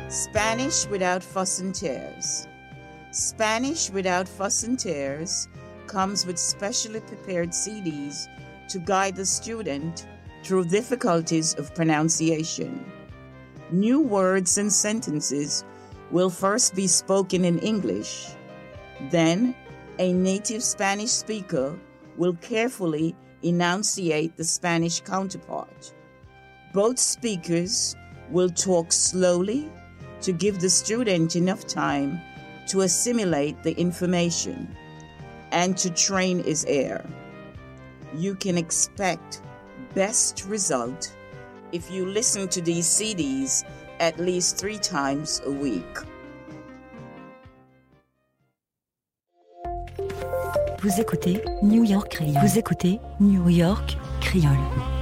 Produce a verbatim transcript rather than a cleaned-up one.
Spanish without fuss and tears. Spanish without fuss and tears comes with specially prepared C Ds to guide the student through difficulties of pronunciation. New words and sentences will first be spoken in English. Then, a native Spanish speaker will carefully enunciate the Spanish counterpart. Both speakers will talk slowly to give the student enough time to assimilate the information and to train his ear. You can expect best result if you listen to these C Ds at least three times a week. Vous écoutez New York Creole. Vous écoutez New York Creole.